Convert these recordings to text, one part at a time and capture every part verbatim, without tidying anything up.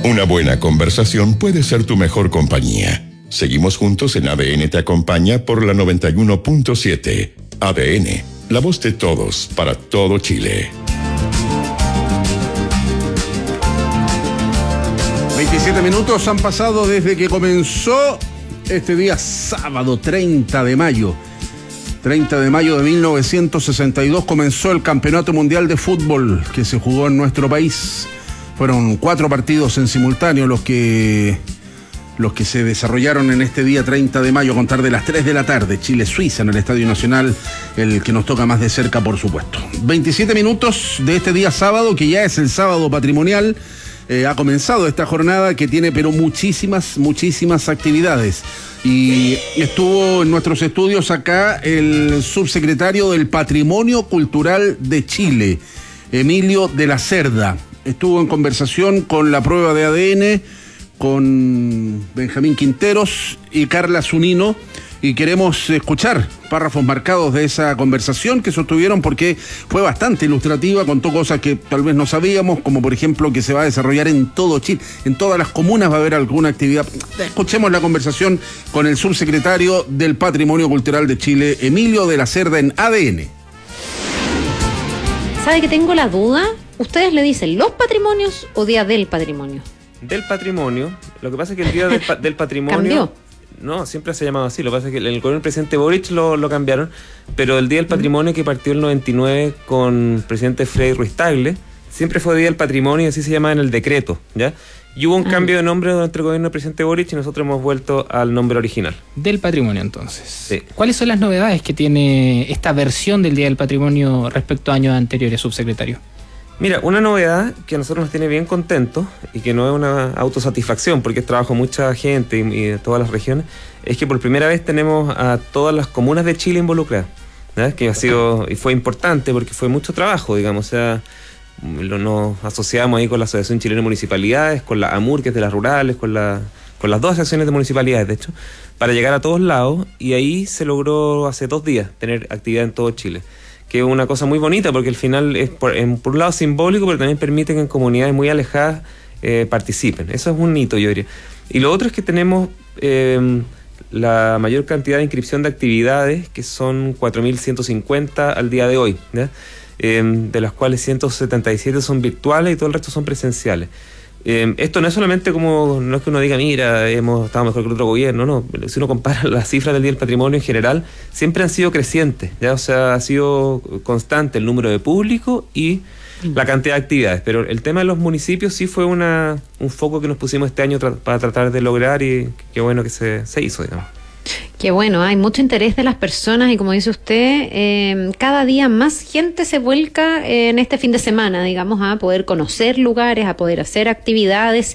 Una buena conversación puede ser tu mejor compañía. Seguimos juntos en A D N Te Acompaña por la noventa y uno punto siete. A D N, la voz de todos, para todo Chile. veintisiete minutos han pasado desde que comenzó este día sábado treinta de mayo. treinta de mayo de mil novecientos sesenta y dos comenzó el Campeonato Mundial de Fútbol que se jugó en nuestro país. Fueron cuatro partidos en simultáneo los que, los que se desarrollaron en este día treinta de mayo a contar de las tres de la tarde. Chile-Suiza en el Estadio Nacional, el que nos toca más de cerca, por supuesto. veintisiete minutos de este día sábado, que ya es el sábado patrimonial. Eh, ha comenzado esta jornada que tiene pero muchísimas, muchísimas actividades. Y estuvo en nuestros estudios acá el subsecretario del Patrimonio Cultural de Chile, Emilio de la Cerda. Estuvo en conversación con la prueba de A D N, con Benjamín Quinteros y Carla Zunino, y queremos escuchar párrafos marcados de esa conversación que sostuvieron porque fue bastante ilustrativa, contó cosas que tal vez no sabíamos, como por ejemplo que se va a desarrollar en todo Chile, en todas las comunas va a haber alguna actividad. Escuchemos la conversación con el subsecretario del Patrimonio Cultural de Chile, Emilio de la Cerda, en A D N. ¿Sabe que tengo la duda? ¿Ustedes le dicen los patrimonios o Día del Patrimonio? Del Patrimonio. Lo que pasa es que el Día del, pa- del Patrimonio... ¿Cambió? No, siempre se ha llamado así. Lo que pasa es que el gobierno del presidente Boric lo, lo cambiaron, pero el Día del Patrimonio, que partió el noventa y nueve con el presidente Frei Ruiz Tagle, siempre fue Día del Patrimonio y así se llamaba en el decreto, ¿ya? Y hubo un ah. cambio de nombre durante el gobierno del presidente Boric y nosotros hemos vuelto al nombre original. Del Patrimonio, entonces. Sí. ¿Cuáles son las novedades que tiene esta versión del Día del Patrimonio respecto a años anteriores, subsecretario? Mira, una novedad que a nosotros nos tiene bien contentos y que no es una autosatisfacción porque es trabajo de mucha gente y, y de todas las regiones, es que por primera vez tenemos a todas las comunas de Chile involucradas, ¿verdad? Que ha sido y fue importante porque fue mucho trabajo, digamos, o sea, lo, nos asociamos ahí con la Asociación Chilena de Municipalidades, con la AMUR, que es de las rurales, con, la, con las dos asociaciones de municipalidades, de hecho, para llegar a todos lados, y ahí se logró hace dos días tener actividad en todo Chile, que es una cosa muy bonita porque al final es por, en, por un lado simbólico, pero también permite que en comunidades muy alejadas eh, participen. Eso es un hito, yo diría. Y lo otro es que tenemos eh, la mayor cantidad de inscripción de actividades, que son cuatro mil ciento cincuenta al día de hoy, ¿ya? Eh, de las cuales ciento setenta y siete son virtuales y todo el resto son presenciales. Eh, esto no es solamente como, no es que uno diga, mira, hemos estado mejor que el otro gobierno, no. Si uno compara las cifras del Día del Patrimonio en general, siempre han sido crecientes, ¿ya? O sea, ha sido constante el número de público y la cantidad de actividades, pero el tema de los municipios sí fue una un foco que nos pusimos este año tra- para tratar de lograr, y qué bueno que se, se hizo, digamos. Qué bueno, hay mucho interés de las personas y como dice usted, eh, cada día más gente se vuelca eh, en este fin de semana, digamos, a poder conocer lugares, a poder hacer actividades.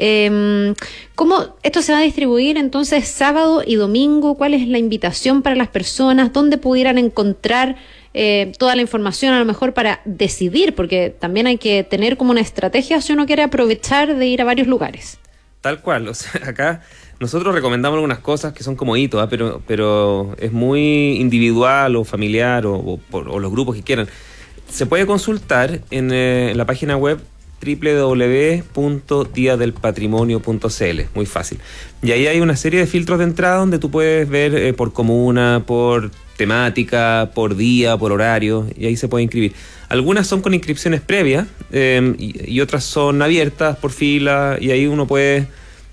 Eh, ¿Cómo esto se va a distribuir entonces sábado y domingo? ¿Cuál es la invitación para las personas? ¿Dónde pudieran encontrar eh, toda la información a lo mejor para decidir? Porque también hay que tener como una estrategia si uno quiere aprovechar de ir a varios lugares. Tal cual, o sea, acá nosotros recomendamos algunas cosas que son como hitos, ¿eh? pero, pero es muy individual o familiar o, o, o los grupos que quieran. Se puede consultar en, eh, en la página web doble u doble u doble u punto dia del patrimonio punto c l, muy fácil. Y ahí hay una serie de filtros de entrada donde tú puedes ver eh, por comuna, por temática, por día, por horario, y ahí se puede inscribir. Algunas son con inscripciones previas eh, y, y otras son abiertas por fila, y ahí uno puede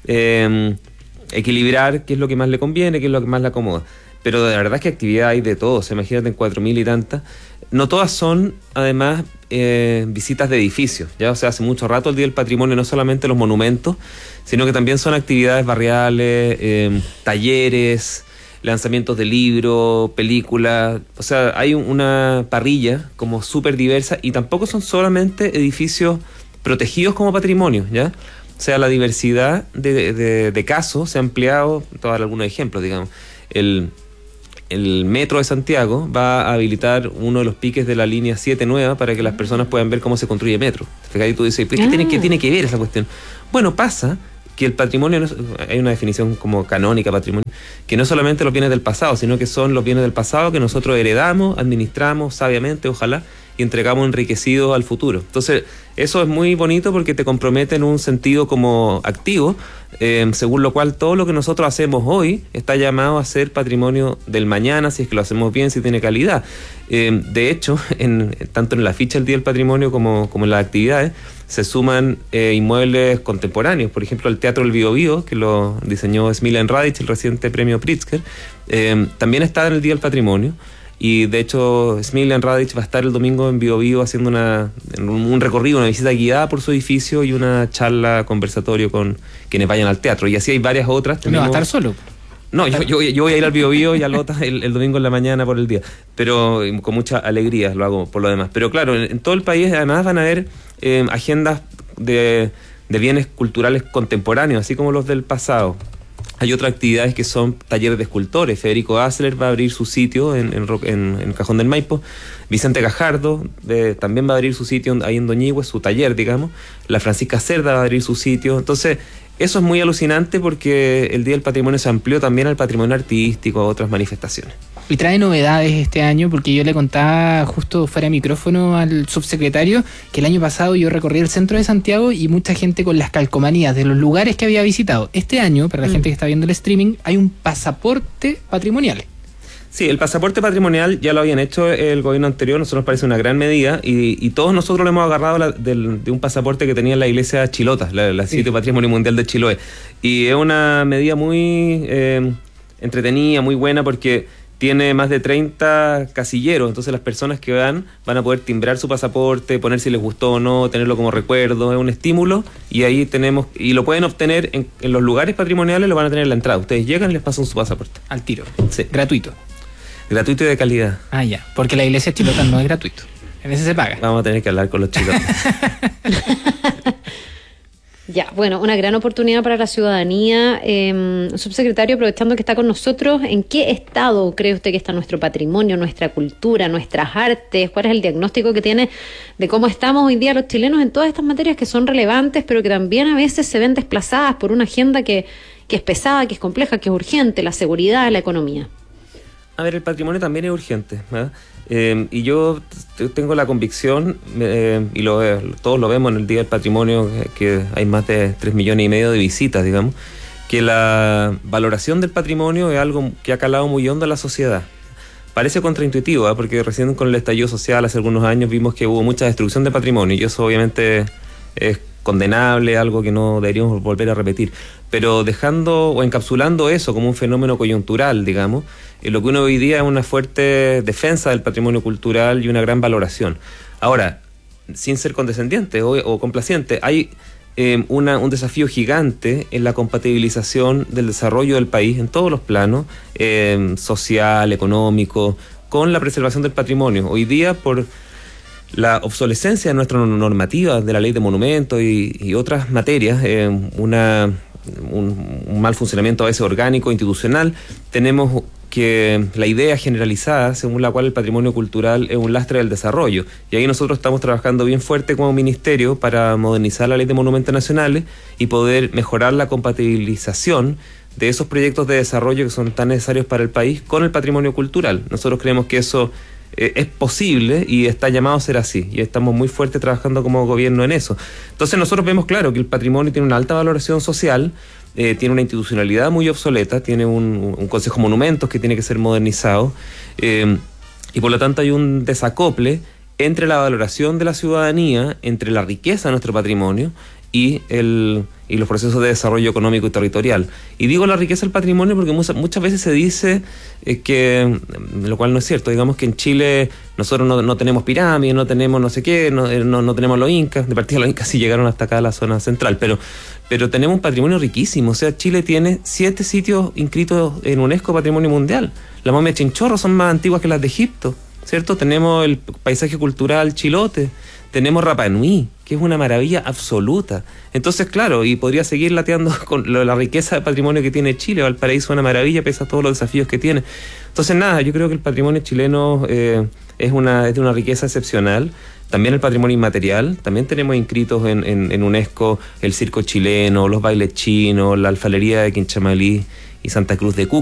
eh, equilibrar qué es lo que más le conviene, qué es lo que más le acomoda. Pero de verdad es que actividad hay de todo, o sea, imagínate en cuatro mil y tantas. No todas son, además, eh, visitas de edificios, ¿ya? O sea, hace mucho rato el Día del Patrimonio, no solamente los monumentos, sino que también son actividades barriales, eh, talleres, lanzamientos de libros, películas. O sea, hay una parrilla como súper diversa, y tampoco son solamente edificios protegidos como patrimonio, ¿ya? O sea, la diversidad de, de, de casos se ha ampliado. Te voy a dar algunos ejemplos, digamos. El... El Metro de Santiago va a habilitar uno de los piques de la línea siete nueva para que las personas puedan ver cómo se construye metro. Fíjate, y tú dices, ¿qué, ah. tiene, ¿qué tiene que ver esa cuestión? Bueno, pasa que el patrimonio, no es, hay una definición como canónica patrimonio, que no solamente los bienes del pasado, sino que son los bienes del pasado que nosotros heredamos, administramos sabiamente, ojalá, y entregamos enriquecidos al futuro. Entonces, Eso es muy bonito porque te compromete en un sentido como activo, eh, según lo cual todo lo que nosotros hacemos hoy está llamado a ser patrimonio del mañana, si es que lo hacemos bien, si tiene calidad. Eh, de hecho, en, tanto en la ficha del Día del Patrimonio como, como en las actividades, se suman eh, inmuebles contemporáneos. Por ejemplo, el Teatro del Bío Bío, que lo diseñó Smiljan Radic, el reciente premio Pritzker, eh, también está en el Día del Patrimonio. Y de hecho, Smiljan Radic va a estar el domingo en Bío Bío haciendo una, un recorrido, una visita guiada por su edificio y una charla, conversatorio con quienes vayan al teatro. Y así hay varias otras. ¿No va a estar solo? No, yo, yo, yo voy a ir al Bío Bío y a Lota el, el domingo en la mañana por el día, pero con mucha alegría lo hago por lo demás. Pero claro, en, en todo el país además van a haber eh, agendas de, de bienes culturales contemporáneos, así como los del pasado. Hay otras actividades que son talleres de escultores. Federico Asler va a abrir su sitio en, en, en, en Cajón del Maipo. Vicente Gajardo de, también va a abrir su sitio ahí en Doñihue, su taller, digamos. La Francisca Cerda va a abrir su sitio. Entonces, eso es muy alucinante porque el Día del Patrimonio se amplió también al patrimonio artístico, a otras manifestaciones. Y trae novedades este año, porque yo le contaba justo fuera de micrófono al subsecretario que el año pasado yo recorrí el centro de Santiago y mucha gente con las calcomanías de los lugares que había visitado. Este año, para la mm. gente que está viendo el streaming, hay un pasaporte patrimonial. Sí, el pasaporte patrimonial ya lo habían hecho el gobierno anterior, nosotros nos parece una gran medida y, y todos nosotros lo hemos agarrado la, del, de un pasaporte que tenía la iglesia Chilota, la, la sitio sí. Patrimonio Mundial de Chiloé. Y es una medida muy eh, entretenida, muy buena porque tiene más de treinta casilleros, entonces las personas que van van a poder timbrar su pasaporte, poner si les gustó o no, tenerlo como recuerdo, es un estímulo y ahí tenemos, y lo pueden obtener en, en los lugares patrimoniales, lo van a tener en la entrada, ustedes llegan y les pasan su pasaporte. Al tiro, sí. Gratuito. Gratuito y de calidad. Ah, ya, porque la iglesia chilota no es gratuito, en ese se paga. Vamos a tener que hablar con los chilotas. Ya, bueno, una gran oportunidad para la ciudadanía. Eh, subsecretario, aprovechando que está con nosotros, ¿en qué estado cree usted que está nuestro patrimonio, nuestra cultura, nuestras artes? ¿Cuál es el diagnóstico que tiene de cómo estamos hoy día los chilenos en todas estas materias que son relevantes, pero que también a veces se ven desplazadas por una agenda que, que es pesada, que es compleja, que es urgente, la seguridad, la economía? A ver, el patrimonio también es urgente, ¿verdad? Eh, y yo t- tengo la convicción, eh, y lo, eh, todos lo vemos en el Día del Patrimonio, que, que hay más de tres millones y medio de visitas, digamos, que la valoración del patrimonio es algo que ha calado muy hondo en la sociedad. Parece contraintuitivo, ¿eh? Porque recién con el estallido social hace algunos años vimos que hubo mucha destrucción de patrimonio, y eso obviamente es condenable, algo que no deberíamos volver a repetir. Pero dejando o encapsulando eso como un fenómeno coyuntural, digamos, eh, lo que uno hoy día es una fuerte defensa del patrimonio cultural y una gran valoración. Ahora, sin ser condescendiente o, o complaciente, hay eh, una, un desafío gigante en la compatibilización del desarrollo del país en todos los planos, eh, social, económico, con la preservación del patrimonio. Hoy día, por la obsolescencia de nuestra normativa, de la ley de monumentos y, y otras materias, eh, una, un, un mal funcionamiento a veces orgánico, institucional, tenemos que la idea generalizada según la cual el patrimonio cultural es un lastre del desarrollo. Y ahí nosotros estamos trabajando bien fuerte como ministerio para modernizar la ley de monumentos nacionales y poder mejorar la compatibilización de esos proyectos de desarrollo que son tan necesarios para el país con el patrimonio cultural. Nosotros creemos que eso eh, es posible y está llamado a ser así, y estamos muy fuerte trabajando como gobierno en eso. Entonces nosotros vemos claro que el patrimonio tiene una alta valoración social, eh, tiene una institucionalidad muy obsoleta, tiene un, un Consejo de Monumentos que tiene que ser modernizado, eh, y por lo tanto hay un desacople entre la valoración de la ciudadanía, entre la riqueza de nuestro patrimonio y el y los procesos de desarrollo económico y territorial. Y digo la riqueza del patrimonio porque muchas, muchas veces se dice eh, que, lo cual no es cierto, digamos que en Chile nosotros no, no tenemos pirámides, no tenemos no sé qué, no, no, no tenemos los incas, de partida los incas sí llegaron hasta acá a la zona central, pero, pero tenemos un patrimonio riquísimo. O sea, Chile tiene siete sitios inscritos en UNESCO Patrimonio Mundial. Las momias Chinchorro son más antiguas que las de Egipto, ¿cierto? Tenemos el paisaje cultural chilote, tenemos Rapa Nui, que es una maravilla absoluta. Entonces, claro, y podría seguir lateando con lo, la riqueza de patrimonio que tiene Chile. Valparaíso es una maravilla, pese a todos los desafíos que tiene. Entonces, nada, yo creo que el patrimonio chileno eh, es, una, es de una riqueza excepcional. También el patrimonio inmaterial, también tenemos inscritos en, en, en UNESCO el circo chileno, los bailes chinos, la alfarería de Quinchamalí y Santa Cruz de Cuca.